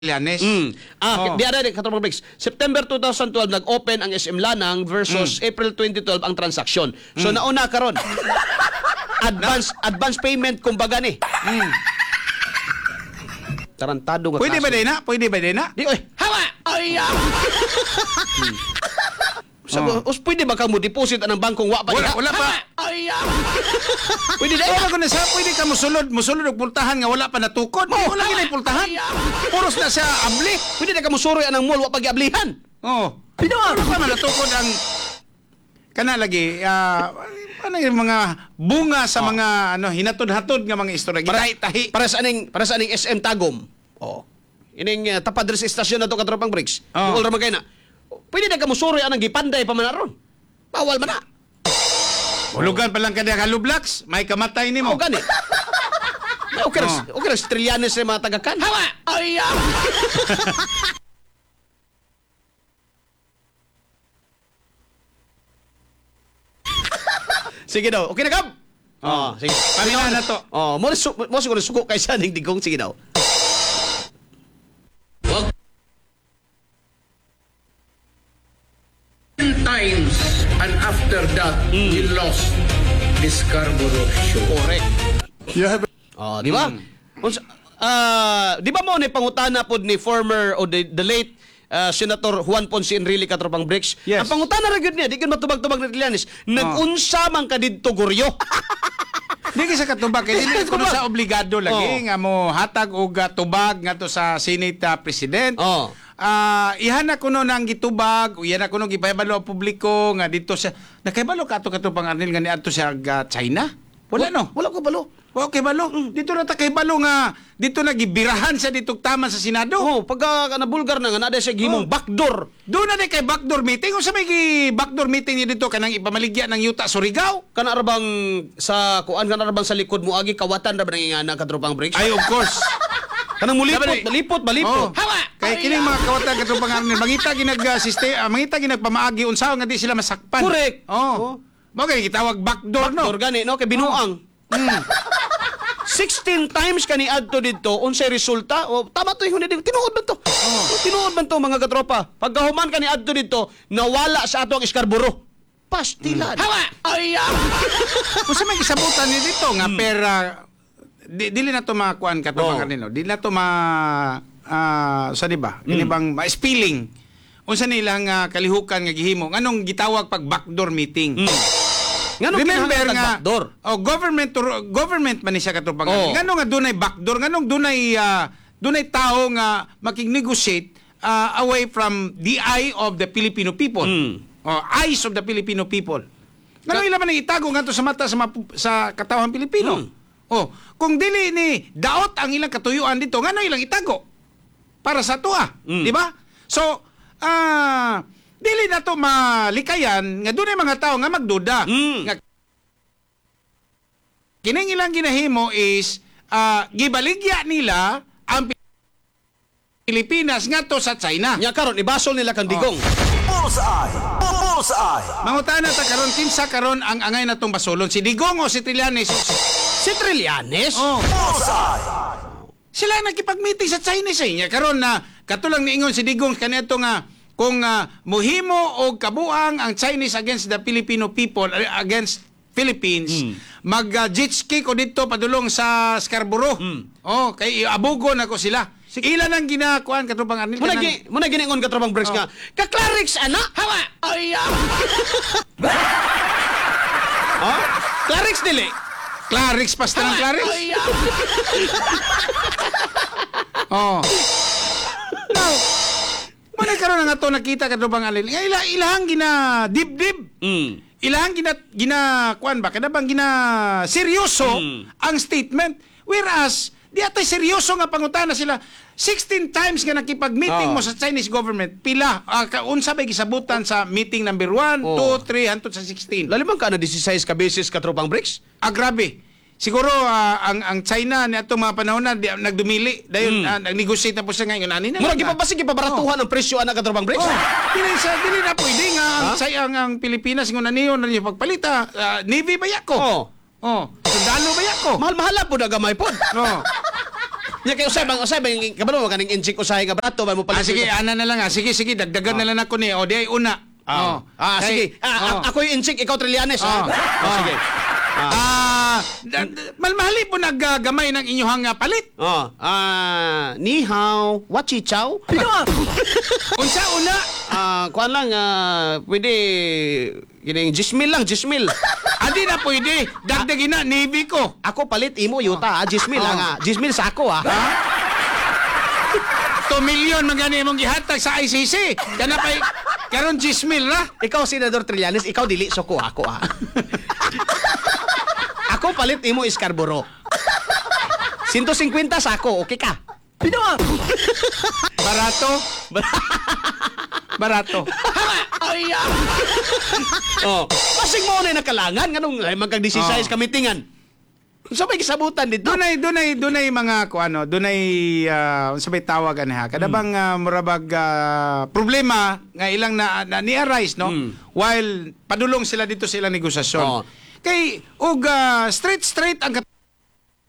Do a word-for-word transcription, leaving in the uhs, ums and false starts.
Llanes. Mm. Ah, Oh. di ada ni Katrong Bricks. September two thousand twelve nag-open ang S M Lanang versus Mm. April twenty twelve ang transaksyon. So nauna karon. advance advance payment kumbaga ni. Mm. Tarantado nga Pwede kaso. ba din na? Pwede ba din na? Di oy, hawa. Ay. ah. hmm. Sabi, Oh. us pwede ba ka mo deposit anang bangkong wa pa Wala, diha? wala pa. Ay. ah. Pwede dai. Wala ko na sa pwede ka musulod, musulod og pultahan nga wala pa natukod. Oh, Wala tama. gyud pultahan. Puros na sa abli. Pwede na ka mo suroy anang mall wa pagiablihan. Oh. Pino ano pa man natukod ang kana lagi ah ano yung mga bunga sa mga ano hinatod-hatod nga mga istorya. Para, Gitahi-tahi. para sa aning para sa aning S M Tagum. Oh. Ining uh, tapad rin sa istasyon na to Katropang Bricks. Oh. Duol ra man kay na. Pwede na ka mo suroy anang gipanday pa man aron. Bawal man na. Hulugan pa lang kada kalublaks, may kamatay nimo. Mao gani. May okay ra okay ra Trillanes sa mga tagakan. Hawa. Ay. ah. Sige daw. Okay na kam? Oh, sige. Pamina na to. Oh, mo su mo siguro suko kay sa ning digong sige daw. Times and after that we lost this Scarborough show. Correct. You have Oh, di ba? Unsa- Ah, di ba mo ni pangutana pod ni former o the, the late ah, Senator Juan Ponce Enrile Katropang Bricks? Yes. Ang pangutana ra gyud niya, di gyud matubag-tubag ni Trillanes. Nag-unsa man ka didto guryo? Di sa katubag kay dili kuno sa obligado Oh. lagi nga mo hatag og ah, tubag ngadto sa Senate ah, President. Oh. Ah, ihana kuno nang gitubag, o ihana kuno gipahibalo ang publiko nga dito sa nakahibalo ka ato katupang Arnel nga niadto sa ah, China. Wala no. Wala ko balo. Okay balo. Dito na ta kay balo nga dito na gibirahan sa dito tama sa Senado. Oh, pagka kana Bulgar na nga na siya gihimong Oh. backdoor. Doon na di kay backdoor meeting. Kung sa may gi- backdoor meeting niya dito, kanang ipamaligya ng yuta Surigao. Kana ra bang sa kuan kana ra bang sa likod mo agi kawatan ra ba nang ingana Katropang Bricks? Ay, of course. Kanang mulipot, Dapat- malipot, malipot. Oh. Hawa. Kaya kining mga kawatan katong pangarnil, mangita ginag system, ah, mangita ginagpamaagi unsaon nga di sila masakpan. Correct. Oh. Mo kay gitawag backdoor no. Backdoor gani no kay binuang. sixteen times kani adto didto unsay resulta? O tama to yung hindi tinuod man to. Oh. Tinuod man to mga katropa. Pagkahuman kani adto didto nawala sa ato ang Scarborough. Pastilan. Hawa. Ay. ah. Kung sa may gisabutan ni dito nga pera di, dili na to makuan katong Oh. mga kanino. Dili na to ma ah, sa di ba? Kini bang ma spilling. Unsa nilang ah, kalihukan nga gihimo nganong gitawag pag backdoor meeting. Ngano Remember nga backdoor? oh government to- government man ni siya katong Oh. Ngano nga dunay backdoor nganong dunay ah, dunay tao nga makig-negotiate ah, away from the eye of the Filipino people. Mm. Oh, eyes of the Filipino people. Ngano ila man itago ngadto sa mata sa mapu- sa katawhan Pilipino. Mm. Oh, kung dili ni daot ang ilang katuyuan dito, ngano ilang itago? Para sa tuwa, Mm. di ba? So, ah dili na to malikayan nga dunay mga tao nga magduda. Mm. Nga kining ilang ginahimo is ah, gibaligya nila ang Pilipinas ngadto sa China. Nya karon ibasol nila kang digong. Bullseye! Bullseye! Mangutana ta karon kinsa karon ang angay natong basolon, si Digong o si Trillanes? Si Trillanes. Oh, Bullseye! sila ang nakipag-meeting sa Chinese eh. Nya karon na katulang niingon si Digong kanito nga kung uh, muhimo og kabuang ang Chinese against the Filipino people uh, against Philippines mag uh, jet ski ko dito padulong sa Scarborough. Oh, kay abugo na ko sila. Ilan ang ginakuan katupang Arnel Muna kanang- gi muna giningon Katropang Bricks nga. Ka-Clarix ana? Hawa. Ay. ah. Oh? Clarix dili. Clarix pasta ng Clarix. Ay. ah. Oh. Now, muna karon nga to nakita katupang Arnel. Nga ila ilahang gina dibdib. Mm. Ilahang gina gina kuan ba kada bang gina seryoso Mm. ang statement, whereas di atay seryoso nga pangutana sila sixteen times nga nakipag-meeting Oh. mo sa Chinese government, pila uh, kaunsa bay gisabutan sa meeting number one, Oh. two, three hangtod sa sixteen. Lalimang ka na sixteen ka beses Katropang Bricks? Ah, grabe. Siguro ah, ang ang China ni atong mga panahon na di, nagdumili dayon Mm. ah, nag-negotiate na po siya ngayon ani na. Mura lang, ah. gipabasig gipabaratuhan ang presyo ana Katropang Bricks? Oh, dili sa dili na pwede nga ang Ha? say ang, ang Pilipinas ngon aniyo na niyo pagpalita. Ah, Navy ba yako? Oh. Oh, sundalo ba yako? Mahal-mahal po na gamay po. No. Nya kay usay bang usay bang kabalo kaning injik usahay nga brato ba mo Ah, palit. sige, ana na lang ah. Sige, sige, dagdagan na lang ako ni. O, di ay una. Ah, Oh. ah sige. Kay- Ah, oh. ako yung injik, ikaw Trillanes. Oh. Ah, oh, sige. Ah, da- da- malmahali po naggamay ng inyong ah, palit. Oh, ah, ni hao, wachi chow. Unsa una? Ah, kuan lang ah, pwede kining jismil lang, jismil. Adi na pwede. Dagdagin na, Navy ko. Ako palit imo yuta, ah, jismil Oh. lang ah. Jismil sa ako ah. two million magani mong gihatag sa I C C. Kana pa'y karon gismil na. Ikaw Senador Trillanes, ikaw dili so ko ako ah. Ako palit imo Scarborough. one hundred fifty sa ako, okay ka? Barato. Barato. Ay, ah. Oh, pasig mo na nakalangan nganong ay magkag Oh. sixteen ka meetingan. So may gisabutan dito. Dunay dunay dunay mga kuano, dunay uh, sabay tawag ani ha. Kada bang uh, murabag ah, problema nga ilang na, na ni-arise no while padulong sila dito sa ilang negosasyon. Oh. Kay og ah, straight straight ang kat-